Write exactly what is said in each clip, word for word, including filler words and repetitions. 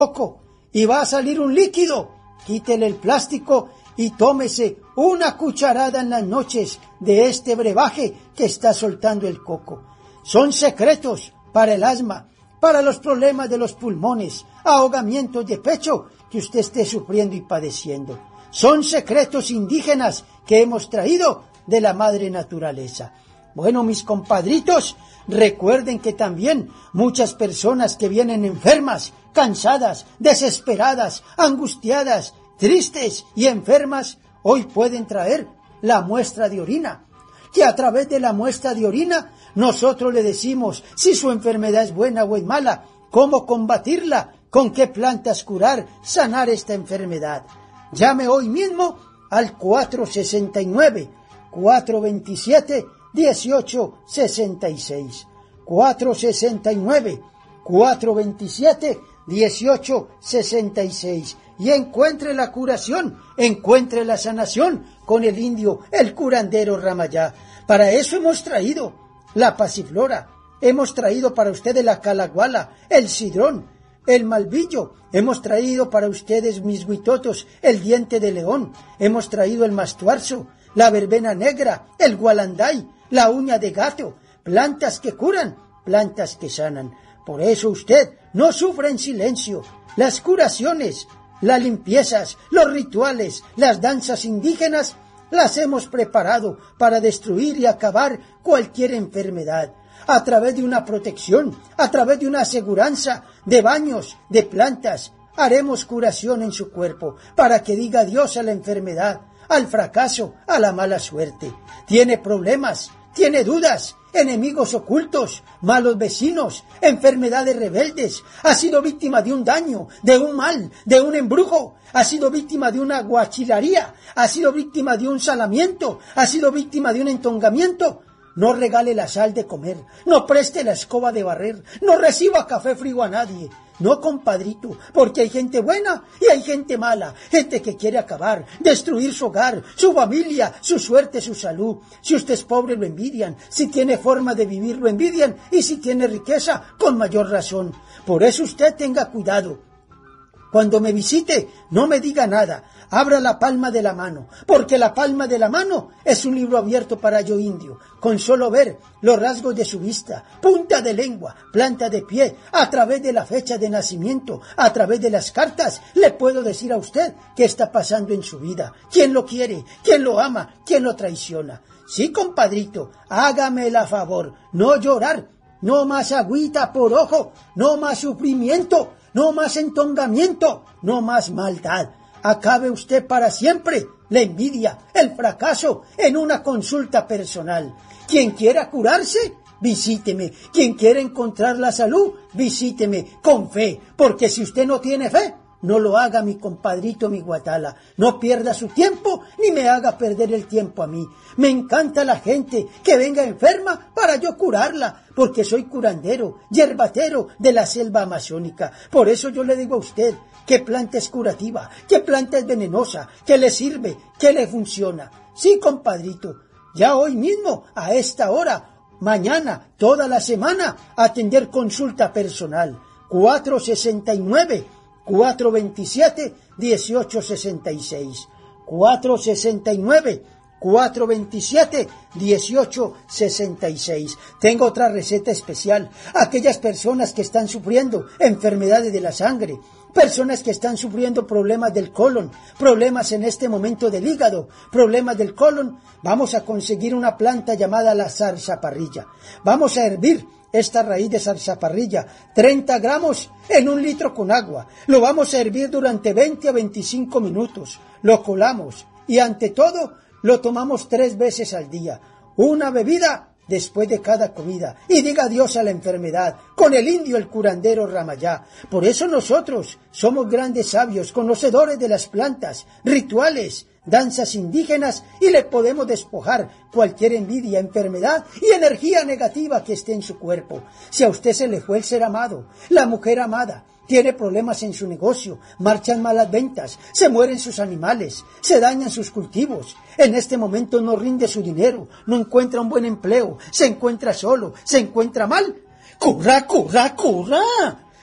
coco y va a salir un líquido. Quítele el plástico y tómese una cucharada en las noches de este brebaje que está soltando el coco. Son secretos para el asma, para los problemas de los pulmones, ahogamientos de pecho que usted esté sufriendo y padeciendo. Son secretos indígenas que hemos traído de la madre naturaleza. Bueno, mis compadritos, recuerden que también muchas personas que vienen enfermas, cansadas, desesperadas, angustiadas, tristes y enfermas, hoy pueden traer la muestra de orina, que a través de la muestra de orina nosotros le decimos si su enfermedad es buena o es mala, cómo combatirla, con qué plantas curar, sanar esta enfermedad. Llame hoy mismo al cuatro sesenta y nueve, cuatro veintisiete, dieciocho sesenta y seis. cuatro sesenta y nueve, cuatro veintisiete, dieciocho sesenta y seis. Y encuentre la curación, encuentre la sanación con el indio, el curandero Ramayá. Para eso hemos traído la pasiflora, hemos traído para ustedes la calaguala, el sidrón, el malvillo, hemos traído para ustedes, mis huitotos, el diente de león, hemos traído el mastuarzo, la verbena negra, el gualanday, la uña de gato, plantas que curan, plantas que sanan. Por eso usted no sufra en silencio. Las curaciones, las limpiezas, los rituales, las danzas indígenas, las hemos preparado para destruir y acabar cualquier enfermedad. A través de una protección, a través de una aseguranza de baños, de plantas, haremos curación en su cuerpo para que diga adiós a la enfermedad, al fracaso, a la mala suerte. ¿Tiene problemas? ¿Tiene dudas? ¿Enemigos ocultos? ¿Malos vecinos? ¿Enfermedades rebeldes? ¿Ha sido víctima de un daño, de un mal, de un embrujo? ¿Ha sido víctima de una guachilaría? ¿Ha sido víctima de un salamiento? ¿Ha sido víctima de un entongamiento? No regale la sal de comer, no preste la escoba de barrer, no reciba café frío a nadie. No, compadrito, porque hay gente buena y hay gente mala, gente que quiere acabar, destruir su hogar, su familia, su suerte, su salud. Si usted es pobre lo envidian, si tiene forma de vivir lo envidian y si tiene riqueza, con mayor razón. Por eso usted tenga cuidado. Cuando me visite, no me diga nada. Abra la palma de la mano, porque la palma de la mano es un libro abierto para yo indio. Con solo ver los rasgos de su vista, punta de lengua, planta de pie, a través de la fecha de nacimiento, a través de las cartas, le puedo decir a usted qué está pasando en su vida, quién lo quiere, quién lo ama, quién lo traiciona. Sí, compadrito, hágame el favor, no llorar, no más agüita por ojo, no más sufrimiento, no más entongamiento, no más maldad. Acabe usted para siempre la envidia, el fracaso en una consulta personal. Quien quiera curarse, visíteme. Quien quiera encontrar la salud, visíteme con fe. Porque si usted no tiene fe, no lo haga, mi compadrito, mi guatala. No pierda su tiempo, ni me haga perder el tiempo a mí. Me encanta la gente que venga enferma para yo curarla, porque soy curandero, yerbatero de la selva amazónica. Por eso yo le digo a usted, ¿qué planta es curativa? ¿Qué planta es venenosa? ¿Qué le sirve? ¿Qué le funciona? Sí, compadrito, ya hoy mismo, a esta hora, mañana, toda la semana, atender consulta personal. cuatro sesenta y nueve, cuatro veintisiete, dieciocho sesenta y seis. cuatro sesenta y nueve, cuatro veintisiete, dieciocho sesenta y seis. Tengo otra receta especial. Aquellas personas que están sufriendo enfermedades de la sangre, personas que están sufriendo problemas del colon, problemas en este momento del hígado, problemas del colon, vamos a conseguir una planta llamada la zarzaparrilla. Vamos a hervir esta raíz de zarzaparrilla, treinta gramos en un litro con agua. Lo vamos a hervir durante veinte a veinticinco minutos. Lo colamos y ante todo lo tomamos tres veces al día. Una bebida después de cada comida. Y diga adiós a la enfermedad con el indio, el curandero Ramayá. Por eso nosotros somos grandes sabios, conocedores de las plantas, rituales, danzas indígenas, y le podemos despojar cualquier envidia, enfermedad y energía negativa que esté en su cuerpo. Si a usted se le fue el ser amado, la mujer amada, tiene problemas en su negocio, marchan malas ventas, se mueren sus animales, se dañan sus cultivos, en este momento no rinde su dinero, no encuentra un buen empleo, se encuentra solo, se encuentra mal, ¡corra, corra, corra!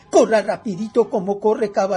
corra rapidito como corre caballito.